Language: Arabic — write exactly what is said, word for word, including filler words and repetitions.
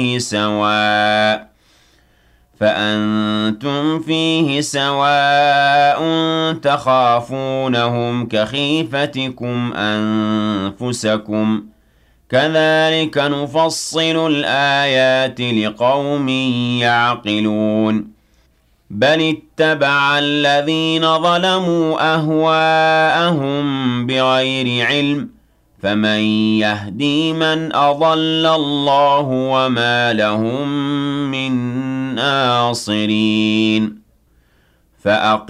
سواء فأنتم فيه سواء تخافونهم كخيفتكم أنفسكم كذلك نفصل الآيات لقوم يعقلون بل اتبع الذين ظلموا أهواءهم بغير علم فمن يهدي من أضل الله وما لهم من ناصرين فأقم